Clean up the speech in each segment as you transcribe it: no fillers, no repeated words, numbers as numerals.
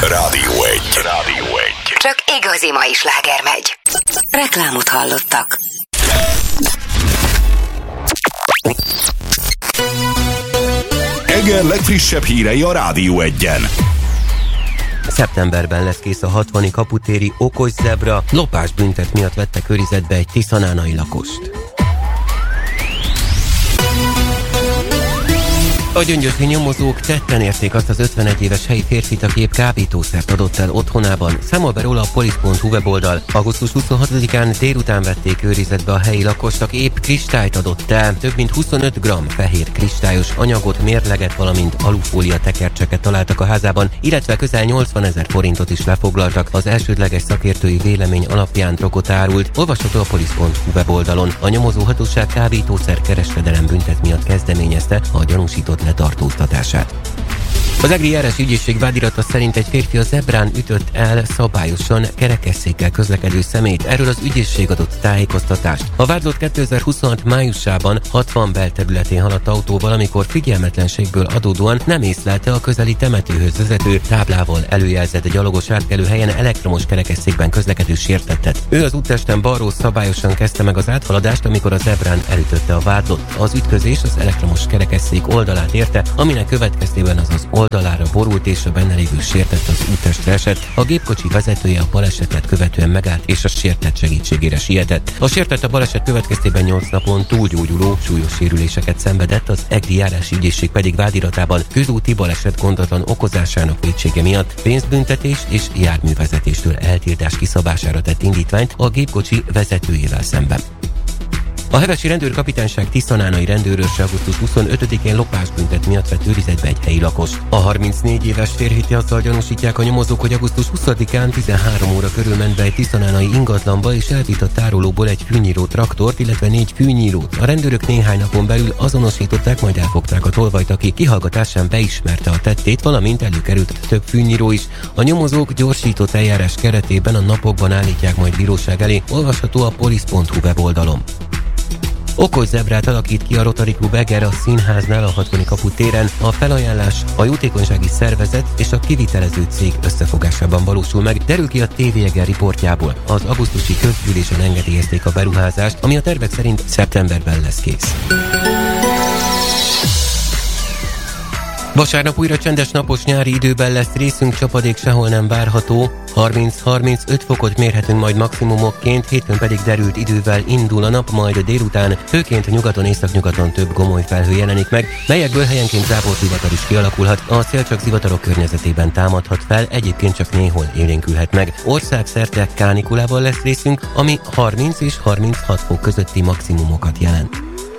Rádió 1. Csak igazi mai sláger megy. Reklámot hallottak. Eger legfrissebb hírei a Rádió 1-en. Szeptemberben lesz kész a 60. kaputéri okos zebra. Lopásbüntet miatt vettek őrizetbe egy tiszanánai lakost. A gyöngyösi nyomozók tetten érték azt az 51 éves helyi férfit, aki épp kábítószert adott el otthonában. Számol be róla a polisz.hu weboldal. Augusztus 26-án délután vették őrizetbe a helyi lakost, aki épp kristályt adott el. Több mint 25 g fehér kristályos anyagot, mérleget, valamint alufólia tekercseket találtak a házában, illetve közel 80 000 forintot is lefoglaltak. Az elsődleges szakértői vélemény alapján drogot árult. Olvasható a polisz.hu weboldalon. A nyomozóhatóság kábítószer kereskedelem büntet miatt kezdeményezte a gyanúsított letartóztatását. Az egri járás ügyészség vádirata szerint egy férfi a zebrán ütött el szabályosan kerekesszékkel közlekedő személyt. Erről az ügyészség adott tájékoztatást. A vádlott 2026 májusában 60 belterületén haladt autóval, amikor figyelmetlenségből adódóan nem észlelte a közeli temetőhöz vezető táblával előjelzett gyalogos átkelő helyen elektromos kerekesszékben közlekedő sértettet. Ő az úttesten balról szabályosan kezdte meg az áthaladást, amikor a zebrán elütötte a vádlott. Az ütközés az elektromos kerekesszék oldalát érte, aminek következtében az oldalára borult és a benne lévő sértett az úttestre esett. A gépkocsi vezetője a balesetet követően megállt és a sértett segítségére sietett. A sértett a baleset következtében 8 napon túlgyógyuló súlyos sérüléseket szenvedett, az egri járási ügyészség pedig vádiratában közúti baleset gondatlan okozásának vétsége miatt pénzbüntetés és járművezetéstől eltiltás kiszabására tett indítványt a gépkocsi vezetőjével szemben. A hevesi rendőrkapitányság tiszanánai rendőrőrse augusztus 25-én lopásbüntet miatt vett őrizetbe egy helyi lakos. A 34 éves férfit azzal gyanúsítják a nyomozók, hogy augusztus 20-án 13 óra körül ment be egy tiszanánai ingatlanba és elvitt a tárolóból egy fűnyíró traktort, illetve 4 fűnyírót. A rendőrök néhány napon belül azonosították, majd elfogták a tolvajt, aki kihallgatásán beismerte a tettét, valamint előkerült több fűnyíró is. A nyomozók gyorsított eljárás keretében a napokban állítják majd bíróság elé. Olvasható a polisz.hu weboldalon. Okos zebrát alakít ki a Rotary Klub Eger a színháznál a 60. kapu téren. A felajánlás a jótékonysági szervezet és a kivitelező cég összefogásában valósul meg, derül ki a TV Eger riportjából. Az augusztusi közgyűlésen engedélyezték a beruházást, ami a tervek szerint szeptemberben lesz kész. Vasárnap újra csendes napos nyári időben lesz részünk, csapadék sehol nem várható. 30-35 fokot mérhetünk majd maximumokként, hétfőn pedig derült idővel indul a nap, majd délután főként nyugaton, északnyugaton több gomoly felhő jelenik meg, melyekből helyenként záporzivatar is kialakulhat. A szél csak zivatarok környezetében támadhat fel, egyébként csak néhol élénkülhet meg. Országszerte kánikulával lesz részünk, ami 30 és 36 fok közötti maximumokat jelent.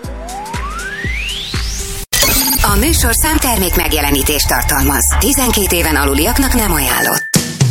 A műsorszám termék megjelenítést tartalmaz. 12 éven aluliaknak nem ajánlott.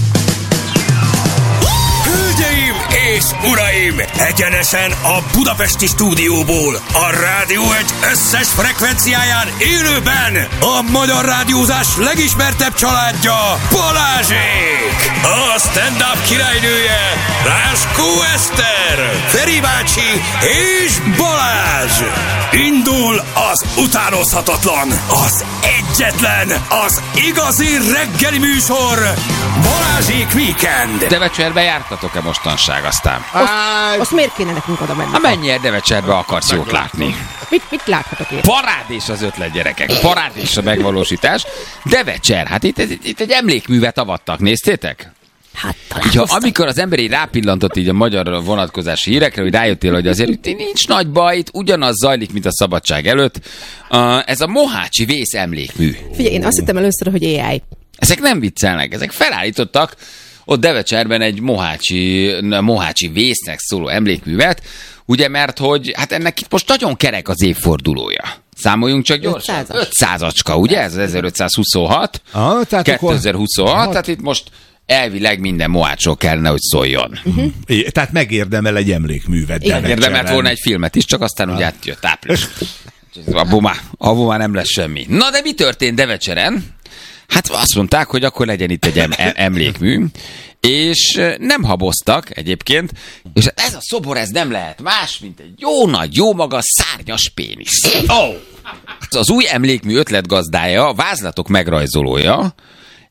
Hölgyeim és uraim! Egyenesen a budapesti stúdióból, a Rádió 1 összes frekvenciáján élőben a magyar rádiózás legismertebb családja, Balázsék! A stand-up királynője, Ráskó Eszter, Feri bácsi és Balázs! Indul az utánozhatatlan, az egyetlen, az igazi reggeli műsor, Balázsék Weekend! Devecserbe jártatok-e mostanság aztán? Azt miért kéne nekünk oda menni? Ha mennyire Devecserbe akarsz jót látni? Mit láthatok én? Parádés az ötlet, gyerekek. Parádés a megvalósítás. Devecser, hát itt egy emlékművet avattak, néztétek? Hát amikor az ember így rápillantott így a magyar vonatkozási hírekre, hogy rájöttél, hogy azért itt nincs nagy baj, itt ugyanaz zajlik, mint a szabadság előtt. Ez a Mohácsi vész emlékmű. Figyelj, én azt hittem először, hogy AI. Ezek nem viccelnek, ezek felállítottak ott Devecserben egy Mohácsi vésznek szóló emlékművet, ugye, mert hogy hát ennek itt most nagyon kerek az évfordulója. Számoljunk csak gyorsan. 500-acska, ugye? Ez 1526, 2026, tehát itt most elvileg minden mohácsról kellene, hogy szóljon. Tehát megérdemel egy emlékművet. Megérdemelt volna egy filmet is, csak aztán úgy átjött április. Abból már nem lesz semmi. Na de mi történt Devecseren? Hát azt mondták, hogy akkor legyen itt egy emlékmű, és nem haboztak egyébként, és ez a szobor ez nem lehet más, mint egy jó nagy, jó magas, szárnyas pénisz. Az új emlékmű ötletgazdája, a vázlatok megrajzolója,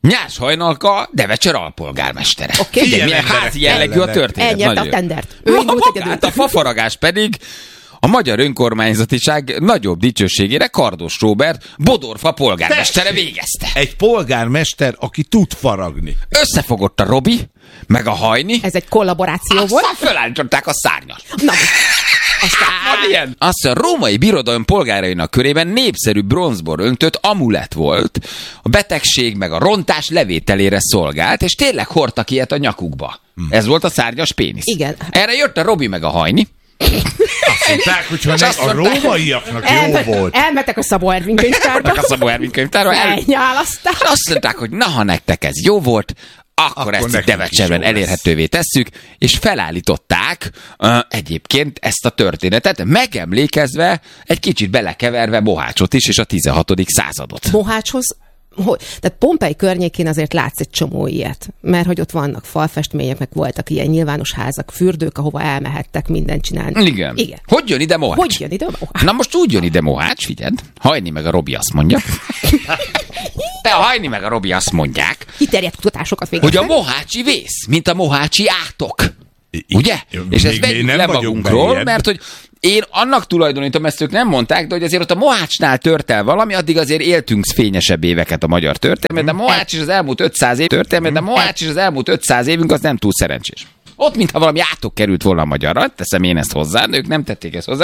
Nyás Hajnalka Devecser alpolgármestere. Oké. Figyelj, Ilyen milyen emberek házi jellegű a kellenek. történet. Elnyerte Nagyon a jó. tendert. Ő indult egyedül. Hát a fafaragás pedig a magyar önkormányzatiság nagyobb dicsőségére Kardos Róbert Bodorfa polgármestere végezte. Egy polgármester, aki tud faragni. Összefogott a Robi, meg a Hajni, Ez egy kollaboráció volt. aztán fölállították a szárnyat. Na, aztán Van ilyen. Azt a római birodalom polgárainak körében népszerű bronzbor öntött amulet volt. A betegség meg a rontás levételére szolgált, és tényleg hordtak ilyet a nyakukba. Ez volt a szárnyas pénisz. Igen. Erre jött a Robi meg a Hajni. Azt mondták, hogy És azt a mondták- rómaiaknak jó volt. Elmentek a Szabó Ervin könyvtárba. A Szabó Ervin könyvtárba. Elnyálasztás. És azt mondták, hogy na, ha nektek ez jó volt, akkor ezt itt nekünk Devecserben is jó lesz. elérhetővé tesszük, és felállították egyébként ezt a történetet, megemlékezve, egy kicsit belekeverve Mohácsot is, és a 16. századot. Mohácshoz, tehát Pompei környékén azért látsz egy csomó ilyet, mert hogy ott vannak falfestmények, meg voltak ilyen nyilvános házak, fürdők, ahova elmehettek mindent csinálni. Igen. Igen. Hogy jön ide Mohács? Hogy jön ide Mohács? Na most úgy jön ide Mohács, figyeld, Hajni meg a Robi azt mondja. De a Hajni meg a Robi azt mondják, Kiterjedt kutatásokat hogy végeztek. a mohácsi vész, mint a mohácsi átok. I- Ugye? És ezt még vegyük nem le vagyunk magunkról, beljebb. mert hogy én annak tulajdonítom, ezt ők nem mondták, de hogy azért ott a Mohácsnál tört el valami, addig azért éltünk fényesebb éveket a magyar történelmet, de Mohács is az elmúlt 500 év történelmet, de Mohács is az elmúlt 500 évünk az nem túl szerencsés. Ott mintha valami átok került volna a magyarra, teszem én ezt hozzá, de ők nem tették ezt hozzá.